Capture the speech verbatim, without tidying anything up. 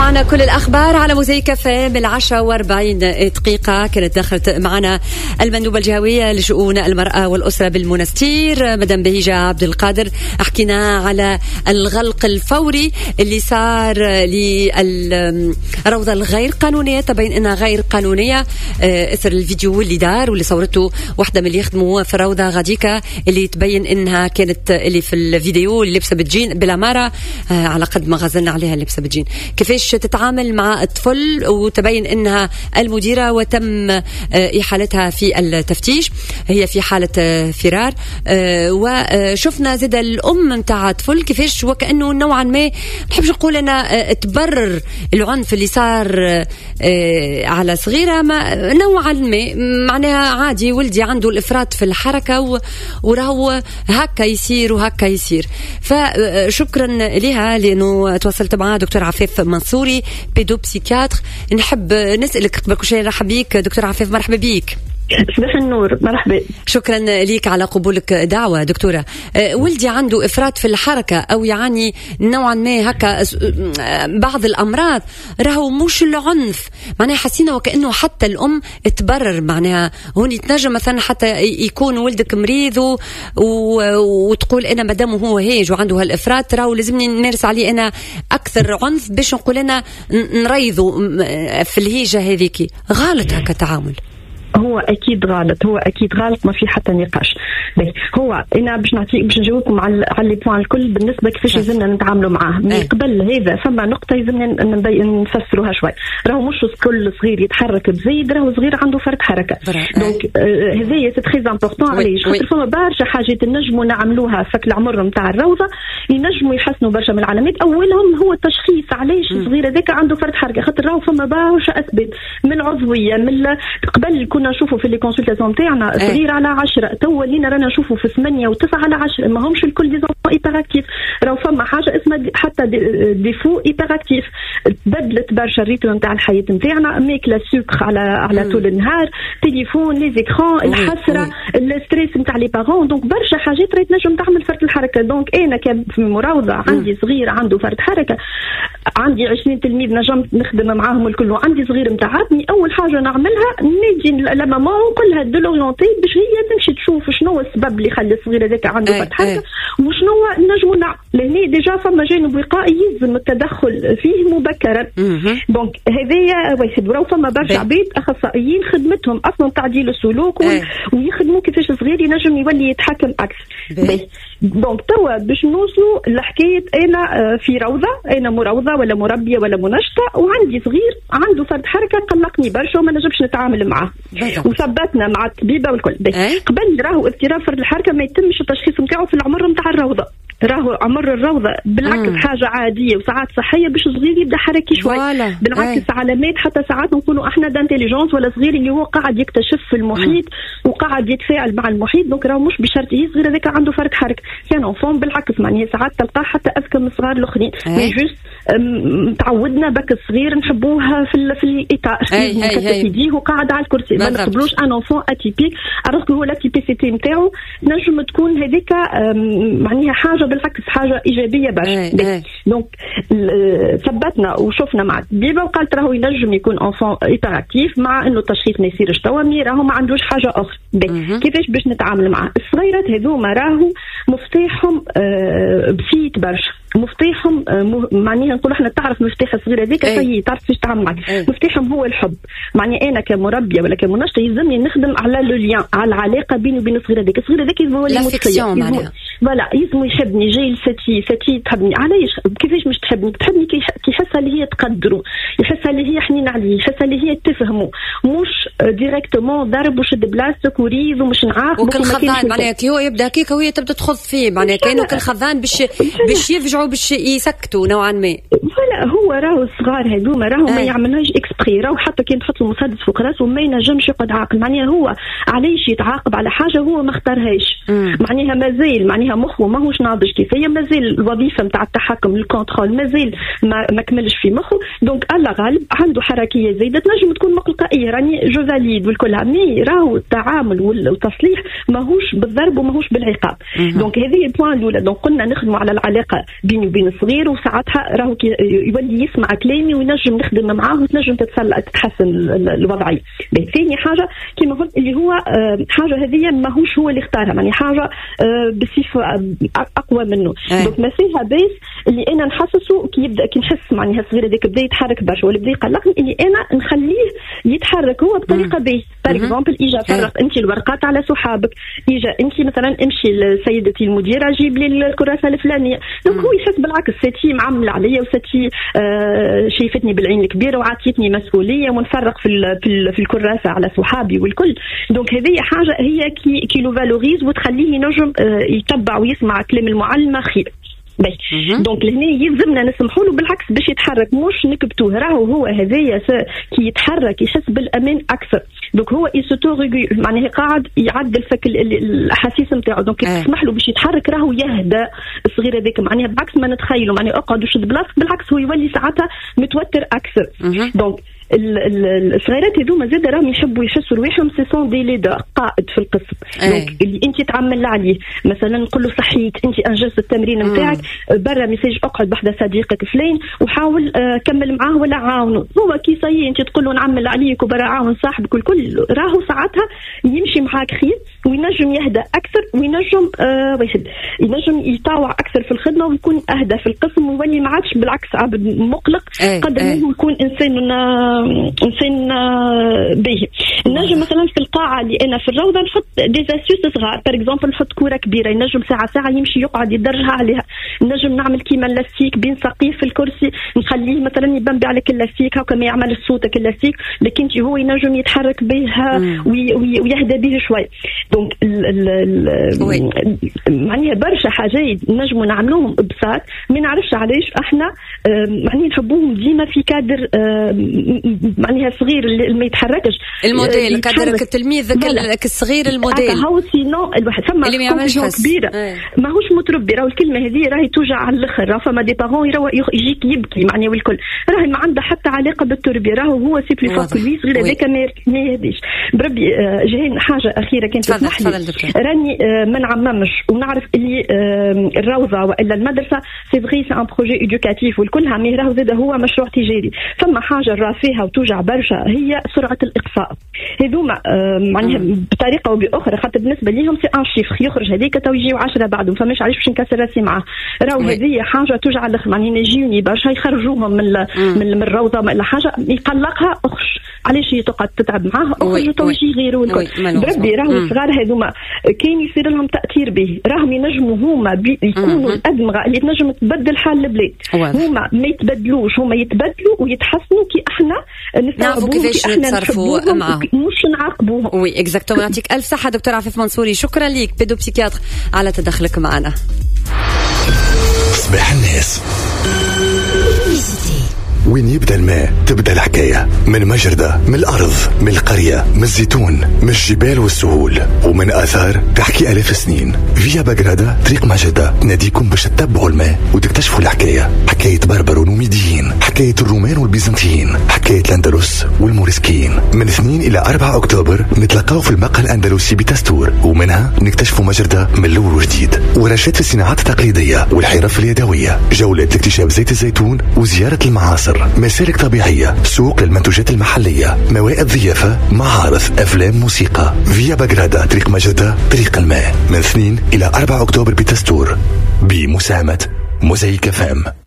معنا كل الأخبار على موزايك كافيه بالعشرة وأربعين دقيقة. كانت دخلت معنا المندوبة الجهوية لشؤون المرأة والأسرة بالمنستير مدام بهيجة عبد القادر. حكينا على الغلق الفوري اللي صار للروضة الغير قانونية، تبين أنها غير قانونية إثر الفيديو اللي دار واللي صورته واحدة من اللي يخدموا في الروضة غاديكا، اللي تبين أنها كانت اللي في الفيديو اللي لبسة بتجين بالأمارة على قد ما غزلنا عليها اللبسة بتجين كيفاش تتعامل مع الطفل، وتبين انها المديرة وتم احالتها في التفتيش، هي في حالة فرار. وشفنا زاد الام متاع الطفل كيفاش وكأنه نوعا ما نحبش نقول انا تبرر العنف اللي صار على صغيرة، ما نوعا ما معناها عادي ولدي عنده الافراط في الحركة وراهو هكا يصير وهكا يصير. فشكرا لها لانه تواصلت مع دكتور عفيف منصوري بيدو بسيكياتر. نحب نسألك قبل كل شيء نرحب بيك دكتور عفيف، مرحبا بيك. صباح النور، مرحبا. شكرا ليك على قبولك دعوة دكتورة. أه ولدي عنده إفراط في الحركة أو يعني نوعا ما هكا بعض الأمراض، راهو مش العنف معناها حسينا وكأنه حتى الأم تبرر، معناها هون يتنجم مثلا حتى يكون ولدك مريض وتقول أنا مدام هو هيج وعنده هالإفراط راهو لازمني نمارس عليه أنا أكثر عنف باش نقول أنا نريضه في الهيجة هذيك. غلط هكا تعامل؟ هو اكيد غلط، هو اكيد غلط، ما في حتى نقاش. هو انا باش نعطيك باش نجاوبكم على على لي بوين الكل بالنسبه كيفاش لازمنا نتعاملوا معاه. من قبل هذا فما نقطه لازمنا نفسروها شوي. راهو مش كل صغير يتحرك بزيد، راهو صغير عنده فرط حركه. دونك هذايا سي تري امبورطون. علاش؟ خاطر فما برشا حاجات نجموا نعملوها فك العمر نتاع الروضه ينجموا يحسنوا برشا من العلامات. اولهم هو التشخيص علاش الصغير هذاك عنده فرط حركه، خاطر راهو فما برشا اسباب من عضويه من قبل كنا نشوفوا في لي كونسلتاسيون نتاعنا صغير على عشرة، تو لينا رانا نشوفوا في ثمانية وتسعة على عشرة، ما همش الكل دي زون ايبر اكتيف. راهو فما حاجه اسمها حتى ديفو ايبر اكتيف. بدلت برشا الريتم نتاع الحياه نتاعنا، ماكله سكر على على طول النهار، تليفون، لي زيكران، الحسره، الستريس نتاع لي بارون. دونك برشا حاجات راهي تنجم تعمل فرط الحركه. دونك انا كمراوضه عندي صغير عنده فرط حركه، عندي عشرين تلميذ نجمت نخدم معاهم الكل وعندي صغير متعبني، اول حاجه نعملها نجي لما ما نقول لها دولوريونتي باش هي تمشي تشوف شنو السبب اللي يخلي الصغير هذاك عنده فرط حركه وشنو نجموا نعمل. لهنا ديجا فما جانب وقائي يلزم التدخل فيه مبكرا. دونك هذايا ويخدموا فما برشا عباد اخصائيين خدمتهم اصلا تعديل السلوك ويخدموا كيفاش الصغير ينجم يولي يتحكم اكثر. دونك توا باش نوصلوا لحكايه انا في روضه، انا مروضه ولا مربيه ولا منشطه وعندي صغير عنده فرط حركه قلقني برشا وما نجمش نتعامل معاه، وثبتنا مع الطبيبه والكل. قبل راهو اضطراب فرط الحركه ما يتمش التشخيص نتاعو في العمر نتاع الروضه، راهو عمر الروضه بالعكس مم. حاجه عاديه وساعات صحيه باش صغير يبدا حركي شوي. بالعكس أي. علامات حتى ساعات نقولوا احنا دانتيليجونس ولا صغير اللي هو قاعد يكتشف في المحيط مم. وقاعد يتفاعل مع المحيط. دونك راهو مش بشرط هي صغير هذاك عنده فرط حركه، كان اونفون بالعكس معناها ساعات تلقاه حتى اذكى من الصغار الاخرين. مي جوست تعودنا بك الصغير نحبوها في في الاطار في يديه وقاعد على الكرسي، ما نقبلوش ان اونفون اتيبيك. عرفت هو الاتيبيسيتي نتاعو نجم تكون هذيك معناها حاجه بالعكس حاجه ايجابيه برشا. دونك ثبتنا وشفنا مع الطبيبه وقالت راهو ينجم يكون انفون ايبر اكتيف مع انه التشخيص ما يصيرش توا، مي راهو ما عندوش حاجه اخرى. كيفاش باش نتعامل معاه؟ الصغيرات هذوما راهو مفتاحهم بسيط برشا، مفتاحهم معناها نقول احنا تعرف مفتاح الصغير هذيك هي تعرف كيفاش تعامل معك. مفتاحهم هو الحب. معني انا كمربيه ولا كمنشطه يلزمني نخدم على لو ليان، على العلاقه بيني وبين الصغير هذيك. الصغير هذاك يزمو لي متخيل معناها فوالا يزمو يحبني، جاي ستي ستي تحبني. علاش؟ كيفاش مش تحبني؟ تحبني كي يحسها اللي هي تقدره، يحسها اللي هي حنين عليه، يحسها اللي هي تفهمه، مش ديريكتومون ضرب وشد بلاصتك وريض ومش نعاقبك. وكل خضان معناها كي هو يبدا هكاك وهي تبدا تخض فيه، معناها كانه كل خضان باش باش يفجعوا باش يسكتوا نوعا ما. فوالا هو راهو الصغار هذوما راهو ما يعملوش اكسبري، راهو حتى كي تحط له مسدس فوق راسه ما ينجمش يقعد عاقل. معناها هو علاش يتعاقب على حاجه هو ما اختارهاش، معناها مازال معناها مخه ماهوش ناضج كيفيه، مازال الوظيفه نتاع التحكم الكنترول مازال ما, ما كملش في مخه. دونك الله غالب عنده حركيه زايده تنجم تكون مقلقائيه، راني جو فاليد والكلها، مي راهو التعامل والتصليح ماهوش بالضرب وماهوش بالعقاب. دونك هذه البوان الاولى. دونك قلنا نخدموا على العلاقه بيني وبين الصغير، وساعتها راهو يولي يسمع كلامي وينجم نخدم معاه وتنجم تتحسن الوضعيه. ثاني حاجه كما قلت اللي هو حاجه هذه ماهوش هو اللي اختارها، يعني حاجه بصفه اقوى منه. دونك ما فيها بيس اللي انا نحسسه كي يبدا كي نحس معناها الصغير هذاك بدا يتحرك برشا ولا بدا يقلقني اللي انا نخليه يتحرك هو بطريقه بيس. بار اكزومبل اجا فرق انت الورقات على صحابك، اجا انت مثلا امشي لسيدتي المديره جيب لي الكراسه الفلانيه. دونك هو يحس بالعكس سيتي معمل عليا وسيتي آه شايفتني بالعين الكبيره وعطيتني مسؤوليه ونفرق في في الكراسه على صحابي والكل. دونك هذه حاجه هي كي كي لو فالوريز وتخليه ينجم آه يتبع ويسمع كلام المعلمه خير. باهي دونك لهنا يلزمنا نسمحوا له بالعكس باش يتحرك، مش نكبتوه راهو هو هذايا كي يتحرك يحس بالامان اكثر. دونك هو يسوتو ريغول معناها قاعد يعدل فك الاحاسيس نتاعو. دونك تسمح له باش يتحرك راهو يهدى الصغير هذاك معناها بعكس ما نتخيلوا معناها اقعد وشد بلاصتك، بالعكس هو يولي ساعتها متوتر اكثر. دونك الصغيرات هذوما زاد راهم يحبوا يحسوا رواحهم سي سون دي ليدر قائد في القسم. دونك اللي انت تعمل عليه مثلا نقول له صحيك انت انجزت التمرين نتاعك برا ميساج اقعد بحدا صديقك فلان وحاول آه كمل معاه ولا عاونه. هو كي صاي انت تقول له نعمل عليك وبرا عاون صاحبك والكل راهو ساعتها يمشي معاك خير وينجم يهدى اكثر وينجم آه ويهد ينجم يطاوع اكثر في الخدمه ويكون اهدى في القسم ويولي ما عادش بالعكس عبد مقلق قدر ما يكون انسان انسان باهي. نجم مثلا في القاعه اللي انا في الروضه نحط دي زاسيوس صغار بار اكزومبل نحط كوره كبيره ينجم ساعه ساعه يمشي يقعد يدرجها عليها. نجم نعمل كيما اللاستيك بين سقيف في الكرسي نخليه مثلا يبنبي عليك اللاستيك هكا ما يعمل صوتك اللاستيك لكن هو ينجم يتحرك بها ويهدى به شوي. دونك معناها برشا حاجات نجموا نعملوهم ببساط ما نعرفش علاش احنا معناها نحبوهم ديما في كادر معناها صغير اللي ما يتحركش الموديل كادرك التلميذ الصغير الموديل هو سينو الواحد ثم اللي ما يعملش كبيره ايه. ماهوش متربي راهو الكلمه هذه راهي توجع على الاخر. راه فما دي بارون يروح يجيك يبكي معناها والكل راهي ما عندها حتى علاقه بالتربيه. راهو هو سي بلي فوق لوي صغير هذاك ما يهديش. بربي جاين حاجه اخيره كانت تسمح لي راني ما نعممش ونعرف اللي الروضه والا المدرسه سي فغي سي ان بروجي ايدوكاتيف والكلها مي راهو زاد هو مشروع تجاري. فما حاجه راه فيها وتوجع برشا هي سرعه الاقصاء. هذوما معناها بطريقه او باخرى خاطر بالنسبه ليهم سي ان شيفر يخرج هذيك تو يجيو عشرة بعدهم فماش علاش باش نكسر راسي معاه. راهو هذه حاجه توجع الاخر معناها يجيوني برشا يخرجوهم من من, من الروضه ولا حاجه يقلقها اخش علاش هي تقعد تتعب معاه اخرج تو يجي غيره والكل. بربي راهو الصغار هذوما كاين يصير لهم تاثير به راهم ينجموا هما يكونوا الادمغه اللي تنجم تبدل حال البلاد. هما ما يتبدلوش هما يتبدلوا ويتحسنوا كي احنا نعرفوا كيفاش نتصرفوا معاهم مش نعاقبوهم. وي اكزاكتومون. يعطيك الف صحه دكتور عفيف منصوري، شكرا ليك بيدو بسيكياتر على تدخلك معنا. صباح الناس وين يبدأ الماء تبدأ الحكاية. من مجردة، من الأرض، من القرية، من الزيتون، من الجبال والسهول ومن آثار تحكي ألف سنين. فيا بقرادة طريق مجدة ناديكم باش تتبعوا الماء وتكتشفوا الحكاية. حكاية بربر ونوميديين، حكاية الرومان والبيزنطيين، حكاية الأندلس والموريسكيين. من اثنين إلى أربعة أكتوبر نتلقاو في المقهى الأندلسي بتستور ومنها نكتشفوا مجردة من الأول وجديد. ورشات في الصناعات التقليدية والحرف اليدوية، جولة لاكتشاف زيت الزيتون وزيارة المعاصر، مسالك طبيعية، سوق للمنتوجات المحلية، موائد ضيافة، معارض، أفلام، موسيقى. فيا بقرادة طريق مجدة طريق الماء من اثنين إلى أربعة أكتوبر بتستور بمساهمة موزايك فام.